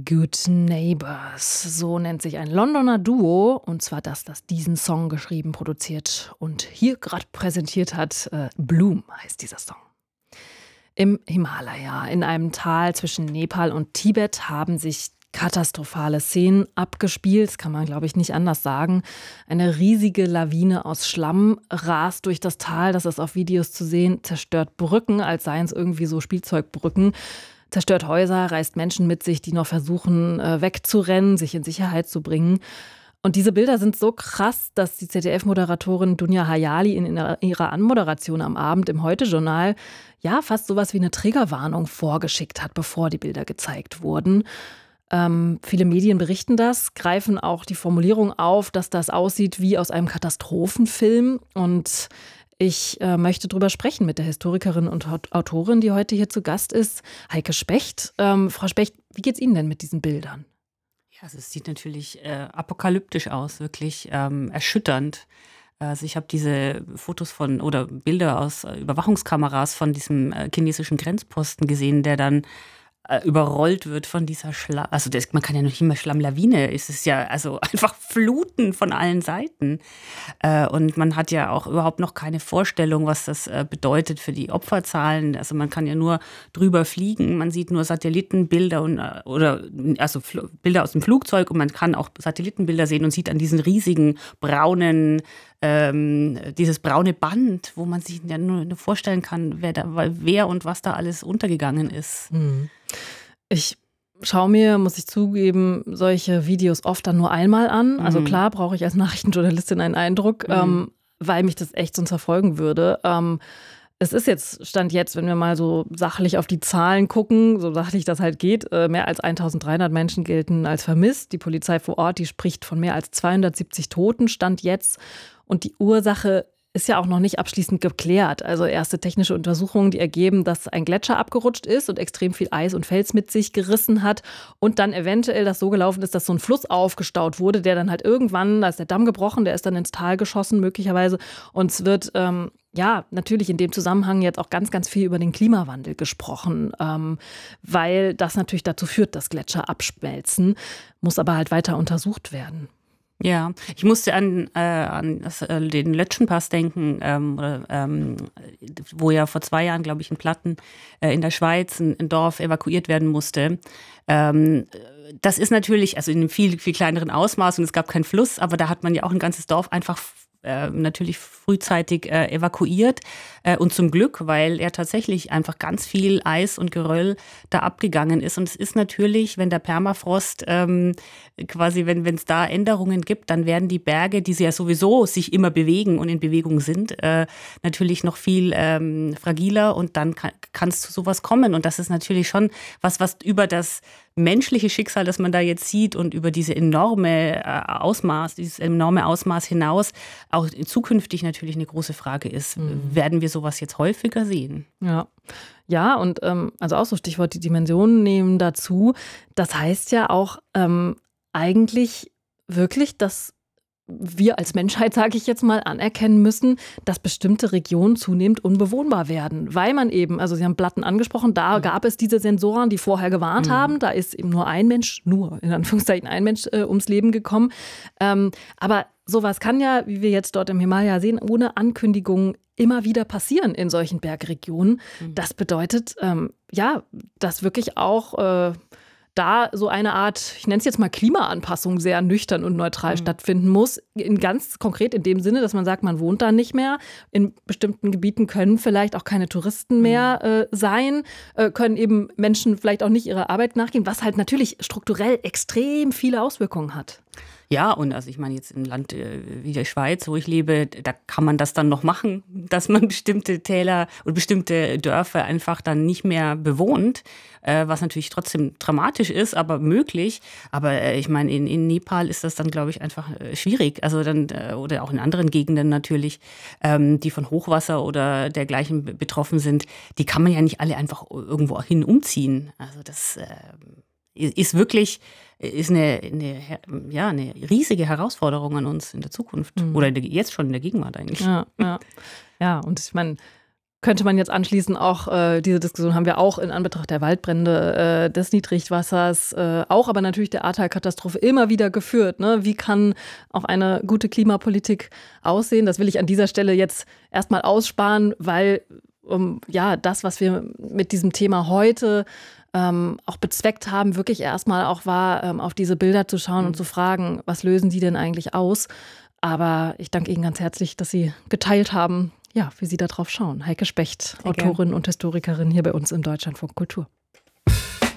Good Neighbors. So nennt sich ein Londoner Duo, und zwar das diesen Song geschrieben, produziert und hier gerade präsentiert hat. Bloom heißt dieser Song. Im Himalaya, in einem Tal zwischen Nepal und Tibet, haben sich katastrophale Szenen abgespielt. Das kann man, glaube ich, nicht anders sagen. Eine riesige Lawine aus Schlamm rast durch das Tal. Das ist auf Videos zu sehen. Zerstört Brücken, als seien es irgendwie so Spielzeugbrücken. Zerstört Häuser, reißt Menschen mit sich, die noch versuchen, wegzurennen, sich in Sicherheit zu bringen. Und diese Bilder sind so krass, dass die ZDF-Moderatorin Dunja Hayali in ihrer Anmoderation am Abend im Heute-Journal ja fast sowas wie eine Triggerwarnung vorgeschickt hat, bevor die Bilder gezeigt wurden. Viele Medien berichten das, greifen auch die Formulierung auf, dass das aussieht wie aus einem Katastrophenfilm. Und ich möchte drüber sprechen mit der Historikerin und Autorin, die heute hier zu Gast ist, Heike Specht. Frau Specht, wie geht's Ihnen denn mit diesen Bildern? Ja, also es sieht natürlich apokalyptisch aus, wirklich erschütternd. Also ich habe diese Fotos oder Bilder aus Überwachungskameras von diesem chinesischen Grenzposten gesehen, der dann überrollt wird von dieser Schlamm. Also man kann ja noch nicht mehr Schlammlawine, es ist ja also einfach Fluten von allen Seiten. Und man hat ja auch überhaupt noch keine Vorstellung, was das bedeutet für die Opferzahlen. Also man kann ja nur drüber fliegen, man sieht nur Satellitenbilder Bilder aus dem Flugzeug, und man kann auch Satellitenbilder sehen und sieht an diesen riesigen braunen dieses braune Band, wo man sich ja nur vorstellen kann, wer und was da alles untergegangen ist. Ich schaue mir, muss ich zugeben, solche Videos oft dann nur einmal an. Also klar brauche ich als Nachrichtenjournalistin einen Eindruck, weil mich das echt sonst verfolgen würde. Es ist Stand jetzt, wenn wir mal so sachlich auf die Zahlen gucken, so sachlich das halt geht, mehr als 1300 Menschen gelten als vermisst. Die Polizei vor Ort, die spricht von mehr als 270 Toten, Stand jetzt. Und die Ursache ist ja auch noch nicht abschließend geklärt. Also erste technische Untersuchungen, die ergeben, dass ein Gletscher abgerutscht ist und extrem viel Eis und Fels mit sich gerissen hat. Und dann eventuell das so gelaufen ist, dass so ein Fluss aufgestaut wurde, der dann halt irgendwann, da ist der Damm gebrochen, der ist dann ins Tal geschossen möglicherweise. Und es wird natürlich in dem Zusammenhang jetzt auch ganz, ganz viel über den Klimawandel gesprochen, weil das natürlich dazu führt, dass Gletscher abschmelzen, muss aber halt weiter untersucht werden. Ja, ich musste an den Lötschenpass denken, wo ja vor 2 Jahren, glaube ich, in Platten in der Schweiz ein Dorf evakuiert werden musste. Das ist natürlich, also in einem viel, viel kleineren Ausmaß, und es gab keinen Fluss, aber da hat man ja auch ein ganzes Dorf einfach natürlich frühzeitig evakuiert, und zum Glück, weil er tatsächlich einfach ganz viel Eis und Geröll da abgegangen ist. Und es ist natürlich, wenn der Permafrost quasi, wenn es da Änderungen gibt, dann werden die Berge, die sie ja sowieso sich immer bewegen und in Bewegung sind, natürlich noch viel fragiler, und dann kann es zu sowas kommen. Und das ist natürlich schon was über das menschliche Schicksal, das man da jetzt sieht, und über dieses enorme Ausmaß hinaus auch zukünftig natürlich eine große Frage ist. Werden wir sowas jetzt häufiger sehen? Ja, und also auch so Stichwort die Dimensionen nehmen dazu. Das heißt ja auch eigentlich wirklich, dass wir als Menschheit, sage ich jetzt mal, anerkennen müssen, dass bestimmte Regionen zunehmend unbewohnbar werden. Weil man eben, also Sie haben Platten angesprochen, da gab es diese Sensoren, die vorher gewarnt haben. Da ist eben nur in Anführungszeichen ein Mensch ums Leben gekommen. Aber sowas kann ja, wie wir jetzt dort im Himalaya sehen, ohne Ankündigung immer wieder passieren in solchen Bergregionen. Das bedeutet, dass wirklich auch da so eine Art, ich nenne es jetzt mal Klimaanpassung, sehr nüchtern und neutral stattfinden muss. Ganz konkret in dem Sinne, dass man sagt, man wohnt da nicht mehr. In bestimmten Gebieten können vielleicht auch keine Touristen mehr sein, können eben Menschen vielleicht auch nicht ihrer Arbeit nachgehen, was halt natürlich strukturell extrem viele Auswirkungen hat. Ja, und also ich meine jetzt im Land wie der Schweiz, wo ich lebe, da kann man das dann noch machen, dass man bestimmte Täler und bestimmte Dörfer einfach dann nicht mehr bewohnt, was natürlich trotzdem dramatisch ist, aber möglich. Aber ich meine, in Nepal ist das dann, glaube ich, einfach schwierig. Also dann, oder auch in anderen Gegenden natürlich, die von Hochwasser oder dergleichen betroffen sind, die kann man ja nicht alle einfach irgendwo hin umziehen. Also das ist wirklich eine riesige Herausforderung an uns in der Zukunft oder jetzt schon in der Gegenwart eigentlich. Ja, und ich meine, könnte man jetzt anschließen, auch diese Diskussion haben wir auch in Anbetracht der Waldbrände, des Niedrigwassers, auch aber natürlich der Ahrtal-Katastrophe immer wieder geführt. Ne? Wie kann auch eine gute Klimapolitik aussehen? Das will ich an dieser Stelle jetzt erstmal aussparen, weil das, was wir mit diesem Thema heute auch bezweckt haben, wirklich erstmal auch war, auf diese Bilder zu schauen und zu fragen, was lösen die denn eigentlich aus? Aber ich danke Ihnen ganz herzlich, dass Sie geteilt haben, wie Sie da drauf schauen. Heike Specht, Autorin und Historikerin hier bei uns im Deutschlandfunk Kultur.